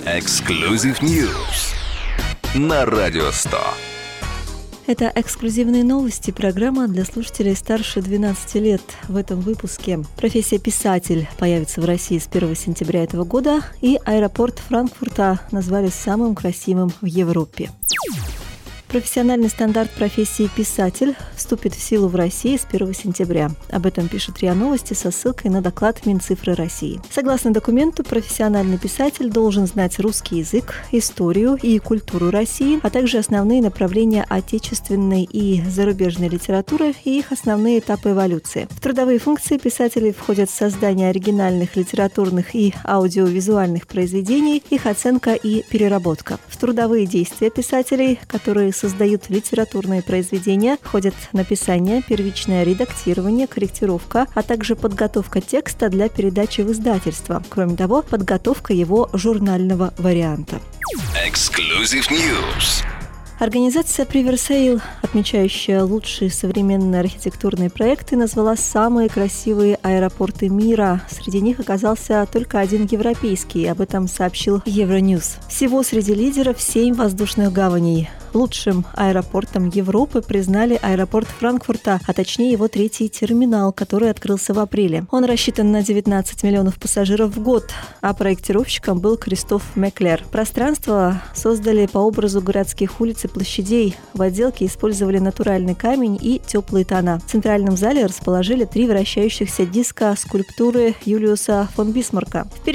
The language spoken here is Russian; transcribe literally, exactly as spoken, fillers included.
Exclusive News на Радио сто. Это эксклюзивные новости, программа для слушателей старше двенадцати лет. В этом выпуске профессия писатель появится в России с первого сентября этого года, и аэропорт Франкфурта назвали самым красивым в Европе. Профессиональный стандарт профессии писатель вступит в силу в России с первого сентября. Об этом пишет РИА Новости со ссылкой на доклад Минцифры России. Согласно документу, профессиональный писатель должен знать русский язык, историю и культуру России, а также основные направления отечественной и зарубежной литературы и их основные этапы эволюции. В трудовые функции писателей входят создание оригинальных литературных и аудиовизуальных произведений, их оценка и переработка. В трудовые действия писателей, которые создают литературные произведения, входят написание, первичное редактирование, корректировка, а также подготовка текста для передачи в издательство. Кроме того, подготовка его журнального варианта. Exclusive News. Организация Приверсейл, отмечающая лучшие современные архитектурные проекты, назвала самые красивые аэропорты мира. Среди них оказался только один европейский, об этом сообщил Евроньюз. Всего среди лидеров семь воздушных гаваней. Лучшим аэропортом Европы признали аэропорт Франкфурта, а точнее его третий терминал, который открылся в апреле. Он рассчитан на девятнадцать миллионов пассажиров в год, а проектировщиком был Кристоф Меклер. Пространство создали по образу городских улиц и площадей. В отделке использовали натуральный камень и теплые тона. В центральном зале расположили три вращающихся диска скульптуры Юлиуса фон Бисмарка.